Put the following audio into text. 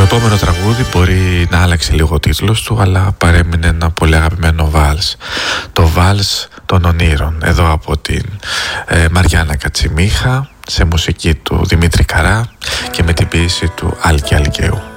επόμενο τραγούδι μπορεί να άλλαξε λίγο ο τίτλος του, αλλά παρέμεινε ένα πολύ αγαπημένο βάλς. Το βάλς των ονείρων, εδώ από την Μαριάννα Κατσιμίχα, σε μουσική του Δημήτρη Καρά και με την ποίηση του Άλκη Αλκαίου.